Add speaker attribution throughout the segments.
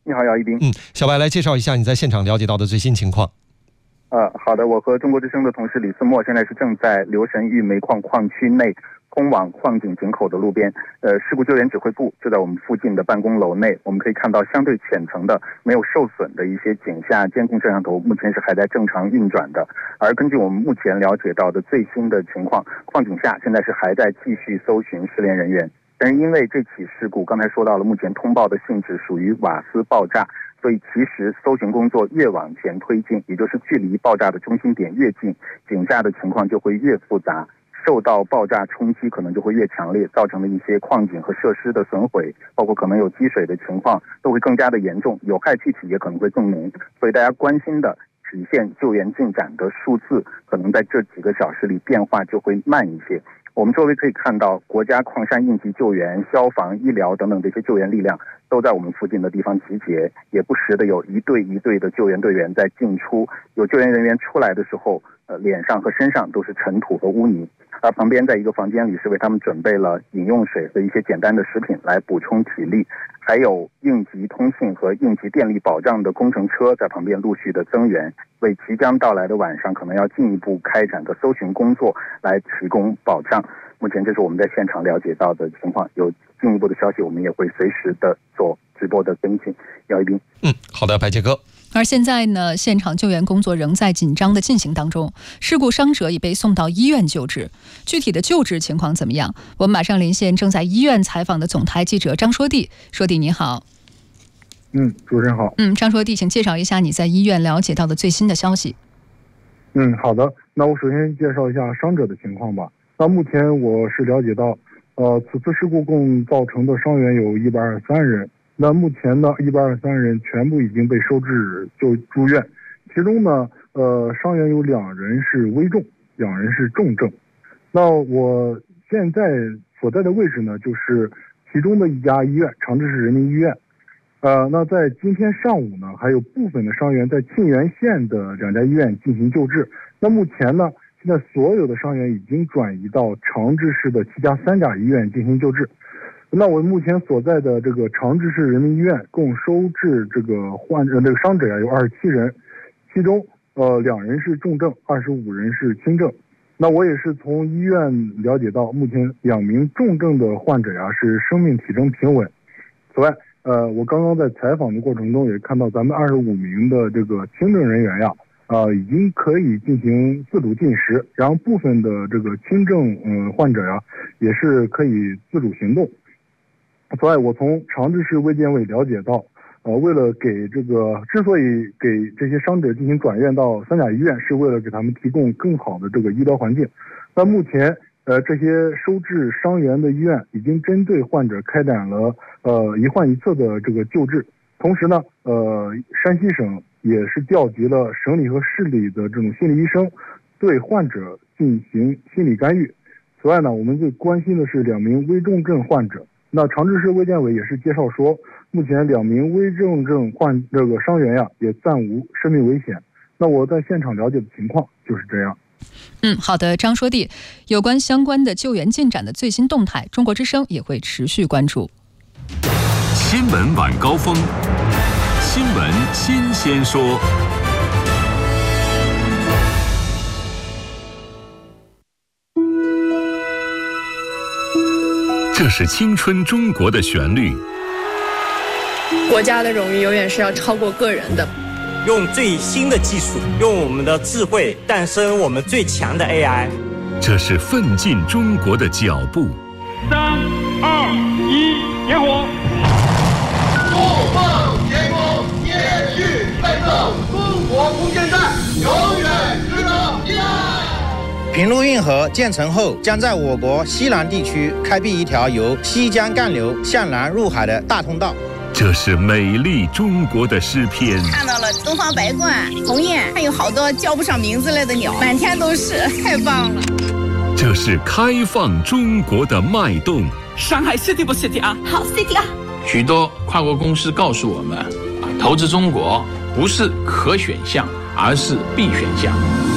Speaker 1: 你好，姚一斌。
Speaker 2: 小白来介绍一下你在现场了解到的最新情况。
Speaker 1: 好的，我和中国之声的同事李思墨现在是正在留神峪煤矿矿区内通往矿井井口的路边。事故救援指挥部就在我们附近的办公楼内，我们可以看到相对浅层的没有受损的一些井下监控摄像头，目前是还在正常运转的。而根据我们目前了解到的最新的情况，矿井下现在是还在继续搜寻失联人员。但是因为这起事故刚才说到了，目前通报的性质属于瓦斯爆炸，所以其实搜寻工作越往前推进，也就是距离爆炸的中心点越近，井下的情况就会越复杂，受到爆炸冲击可能就会越强烈，造成的一些矿井和设施的损毁，包括可能有积水的情况都会更加的严重，有害气体也可能会更浓。所以大家关心的直线救援进展的数字可能在这几个小时里变化就会慢一些。我们周围可以看到国家矿山应急救援、消防、医疗等等这些救援力量都在我们附近的地方集结，也不时的有一队一队的救援队员在进出。有救援人员出来的时候，脸上和身上都是尘土和污泥，而旁边在一个房间里是为他们准备了饮用水和一些简单的食品来补充体力，还有应急通信和应急电力保障的工程车在旁边陆续的增援，为即将到来的晚上可能要进一步开展的搜寻工作来提供保障。目前这是我们在现场了解到的情况，有进一步的消息我们也会随时的做直播的跟进。姚一斌。
Speaker 2: 好的，白杰哥。
Speaker 3: 而现在呢，现场救援工作仍在紧张的进行当中，事故伤者已被送到医院救治。具体的救治情况怎么样？我们马上连线正在医院采访的总台记者张说娣。说娣你好。
Speaker 4: 主持人好。
Speaker 3: 张说娣，请介绍一下你在医院了解到的最新的消息。
Speaker 4: 好的，那我首先介绍一下伤者的情况吧。那目前我是了解到，此次事故共造成的伤员有123人。那目前呢，123人全部已经被收治住院，其中呢，伤员有2人是危重，2人是重症。那我现在所在的位置呢，就是其中的一家医院，长治市人民医院。那在今天上午呢，还有部分的伤员在沁源县的2家医院进行救治。那目前呢，现在所有的伤员已经转移到长治市的其他3家医院进行救治。那我目前所在的这个长治市人民医院共收治这个伤者有27人，其中2人是重症，25人是轻症。那我也是从医院了解到，目前2名重症的患者是生命体征平稳。此外，我刚刚在采访的过程中也看到咱们25名的这个轻症人员已经可以进行自主进食，然后部分的这个轻症患者也是可以自主行动。此外，我从长治市卫健委了解到，为了之所以给这些伤者进行转院到3家医院，是为了给他们提供更好的这个医疗环境。那目前，这些收治伤员的医院已经针对患者开展了一患一策的这个救治。同时呢，山西省也是调集了省里和市里的这种心理医生，对患者进行心理干预。此外呢，我们最关心的是2名危重症患者。那长治市卫健委也是介绍说，目前2名危重症伤员也暂无生命危险。那我在现场了解的情况就是这样。
Speaker 3: 好的，张说娣，有关相关的救援进展的最新动态，中国之声也会持续关注。
Speaker 5: 新闻晚高峰，新闻新鲜说。这是青春中国的旋律。
Speaker 6: 国家的荣誉永远是要超过个人的。
Speaker 7: 用最新的技术，用我们的智慧诞生我们最强的 AI。
Speaker 5: 这是奋进中国的脚步。
Speaker 8: 3、2、1，点火！
Speaker 9: 不放天空，接续奋斗，中国空间站永远值得依赖。
Speaker 10: 平陆运河建成后，将在我国西南地区开辟一条由西江干流向南入海的大通道。
Speaker 5: 这是美丽中国的诗篇。
Speaker 11: 看到了东方白鹳、鸿雁，还有好多叫不上名字来的鸟，满天都是，太棒了。
Speaker 5: 这是开放中国的脉动。
Speaker 12: 上海 City 不 City 啊？
Speaker 11: 好 City 啊！
Speaker 13: 许多跨国公司告诉我们，投资中国不是可选项，而是必选项。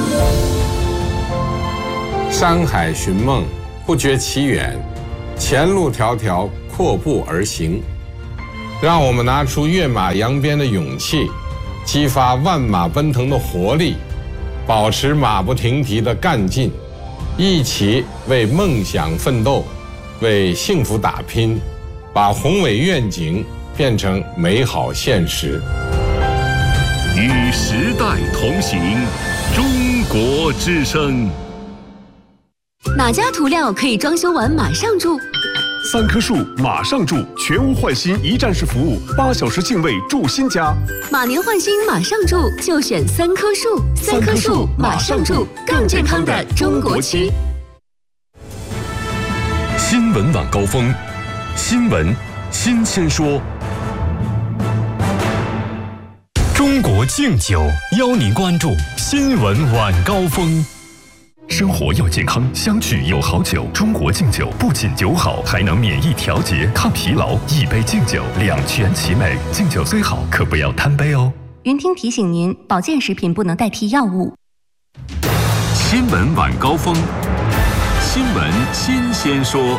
Speaker 14: 山海寻梦，不觉其远，前路迢迢，阔步而行。 让我们拿出跃马扬鞭的勇气，激发万马奔腾的活力，保持马不停蹄的干劲，一起为梦想奋斗，为幸福打拼，把宏伟愿景变成美好现实。
Speaker 5: 与时代同行，中国之声。
Speaker 15: 哪家涂料可以装修完马上住
Speaker 16: ？3棵树马上住，全屋换新一站式服务，8小时净位住新家。
Speaker 15: 马年换新马上住，就选3棵树。3棵树马上住，更健康的中国区。
Speaker 5: 新闻晚高峰，新闻新鲜说。中国敬酒邀您关注新闻晚高峰。生活要健康，相聚有好酒。中国敬酒不仅酒好，还能免疫调节、抗疲劳。一杯敬酒，两全其美。敬酒虽好，可不要贪杯哦。
Speaker 15: 云听提醒您，保健食品不能代替药物。
Speaker 5: 新闻晚高峰，新闻新鲜说。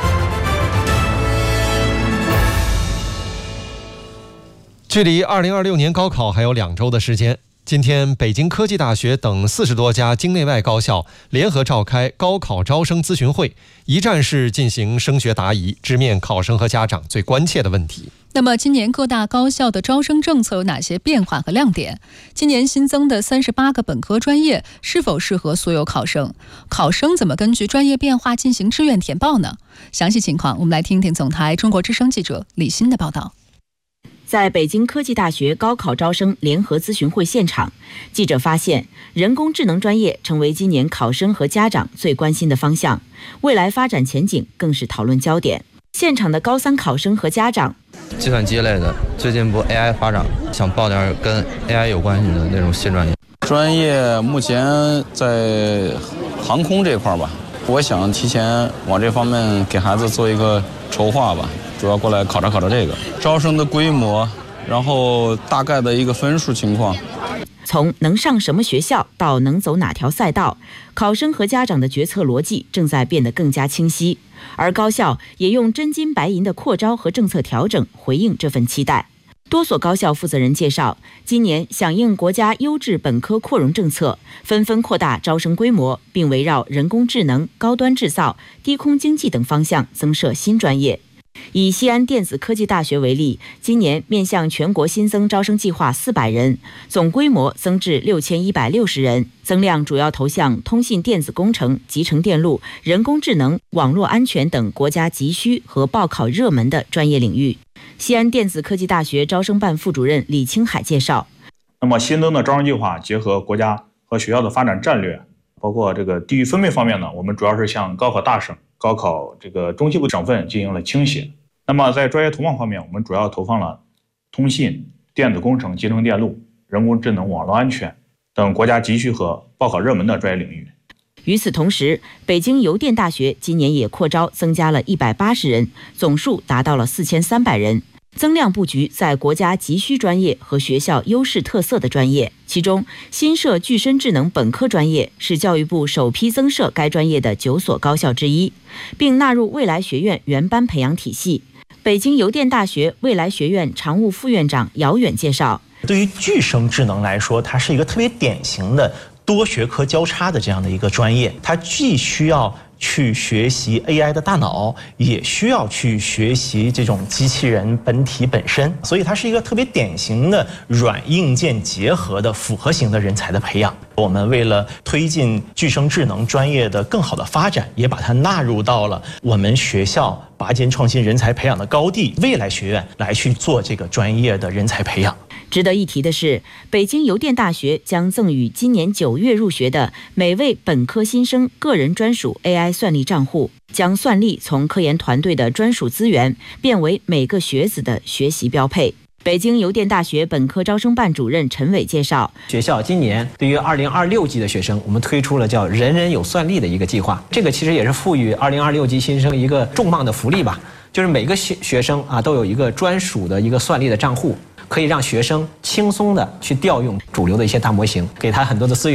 Speaker 2: 距离2026年高考还有2周的时间。今天，北京科技大学等40多家境内外高校联合召开高考招生咨询会，一站式进行升学答疑，直面考生和家长最关切的问题。
Speaker 3: 那么，今年各大高校的招生政策有哪些变化和亮点？今年新增的38个本科专业是否适合所有考生？考生怎么根据专业变化进行志愿填报呢？详细情况，我们来听听总台中国之声记者李欣的报道。
Speaker 17: 在北京科技大学高考招生联合咨询会现场，记者发现，人工智能专业成为今年考生和家长最关心的方向，未来发展前景更是讨论焦点。现场的高3考生和家长，
Speaker 18: 计算机类的，最近不 AI 发展，想报点跟 AI 有关系的那种新专业。
Speaker 19: 专业目前在航空这块吧，我想提前往这方面给孩子做一个筹划吧。主要过来考察这个招生的规模，然后大概的一个分数情况。
Speaker 17: 从能上什么学校到能走哪条赛道，考生和家长的决策逻辑正在变得更加清晰，而高校也用真金白银的扩招和政策调整回应这份期待。多所高校负责人介绍，今年响应国家优质本科扩容政策，纷纷扩大招生规模，并围绕人工智能、高端制造、低空经济等方向增设新专业。以西安电子科技大学为例，今年面向全国新增招生计划400人，总规模增至6160人，增量主要投向通信电子工程、集成电路、人工智能、网络安全等国家急需和报考热门的专业领域。西安电子科技大学招生办副主任李青海介绍，
Speaker 20: 那么新增的招生计划结合国家和学校的发展战略，包括这个地域分配方面呢，我们主要是向高考大省、高考这个中西部省份进行了倾斜。那么在专业投放方面，我们主要投放了通信、电子工程、集成电路、人工智能、网络安全等国家急需和报考热门的专业领域。
Speaker 17: 与此同时，北京邮电大学今年也扩招增加了180人，总数达到了4300人。增量布局在国家急需专业和学校优势特色的专业，其中新设具身智能本科专业是教育部首批增设该专业的9所高校之一，并纳入未来学院原班培养体系。北京邮电大学未来学院常务副院长姚远介绍，
Speaker 21: 对于具身智能来说，它是一个特别典型的多学科交叉的这样的一个专业，它既需要去学习 AI 的大脑，也需要去学习这种机器人本体本身，所以它是一个特别典型的软硬件结合的复合型的人才的培养。我们为了推进具身智能专业的更好的发展，也把它纳入到了我们学校拔尖创新人才培养的高地未来学院来去做这个专业的人才培养。
Speaker 17: 值得一提的是，北京邮电大学将赠予今年9月入学的每位本科新生个人专属 AI 算力账户，将算力从科研团队的专属资源变为每个学子的学习标配。北京邮电大学本科招生办主任陈伟介绍，
Speaker 22: 学校今年对于2026级的学生，我们推出了叫人人有算力的一个计划，这个其实也是赋予2026级新生一个重磅的福利吧，就是每个学生都有一个专属的一个算力的账户，可以让学生轻松的去调用主流的一些大模型，给他很多的资源。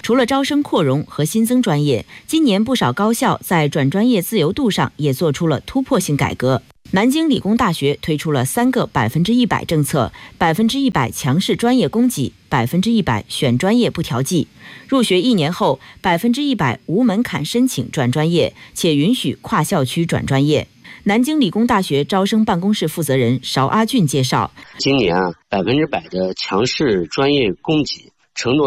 Speaker 17: 除了招生扩容和新增专业，今年不少高校在转专业自由度上也做出了突破性改革。南京理工大学推出了3个100%政策，100%强势专业供给，100%选专业不调剂。入学1年后，100%无门槛申请转专业，且允许跨校区转专业。南京理工大学招生办公室负责人邵阿俊介绍，
Speaker 1: 今年100%的强势专业供给承诺